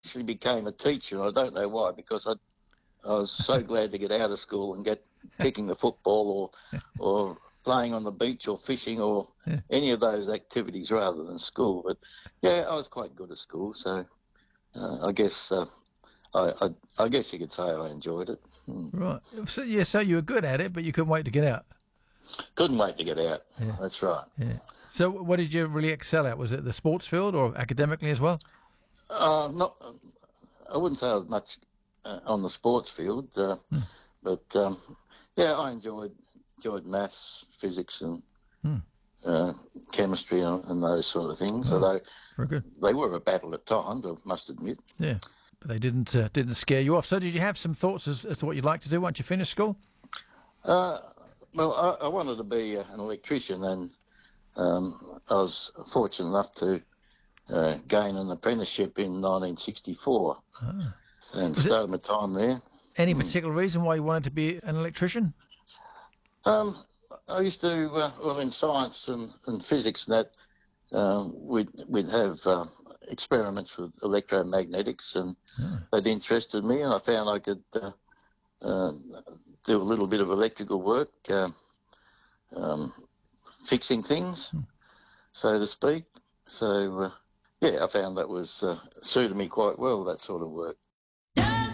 actually became a teacher. I don't know why, because I was so glad to get out of school and get kicking the football or playing on the beach or fishing or any of those activities rather than school. But yeah, I was quite good at school, so I guess I guess you could say I enjoyed it. Right. So, yeah, so you were good at it, but you couldn't wait to get out. Couldn't wait to get out. Yeah. That's right. Yeah. So what did you really excel at? Was it the sports field or academically as well? Not, I wouldn't say I was much on the sports field, but yeah, I enjoyed maths, physics, and uh, chemistry and those sort of things. Although Very good. they were a battle at times, I must admit. Yeah. But they didn't scare you off. So did you have some thoughts as to what you'd like to do once you finish school? Well, I wanted to be an electrician, and I was fortunate enough to gain an apprenticeship in 1964 and started my time there. Any particular reason why you wanted to be an electrician? I used to, well, in science and physics and that, we'd have experiments with electromagnetics, and that interested me, and I found I could do a little bit of electrical work, fixing things, so to speak. So, yeah, I found that was suited me quite well, that sort of work.